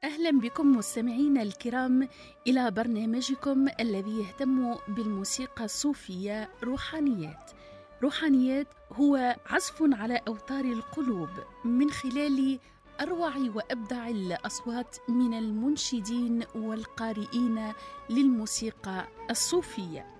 أهلا بكم مستمعينا الكرام إلى برنامجكم الذي يهتم بالموسيقى الصوفية روحانيات. روحانيات هو عزف على أوتار القلوب من خلال أروع وأبدع الأصوات من المنشدين والقارئين للموسيقى الصوفية.